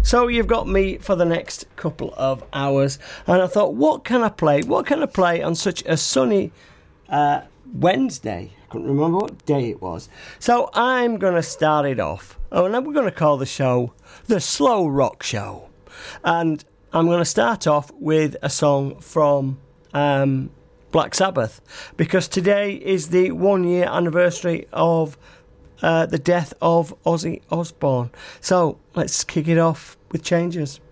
So you've got me for the next couple of hours, and I thought, what can I play? What can I play on such a sunny Wednesday? I couldn't remember what day it was. So I'm going to start it off. Oh, and then we're going to call the show The Slow Rock Show. And I'm going to start off with a song from Black Sabbath, because today is the 1 year anniversary of the death of Ozzy Osbourne. So let's kick it off with Changes.